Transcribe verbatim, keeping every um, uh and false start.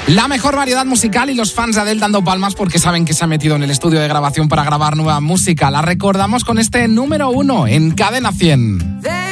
La mejor variedad musical y los fans de Adele dando palmas porque saben que se ha metido en el estudio de grabación para grabar nueva música. La recordamos con este número uno en Cadena cien.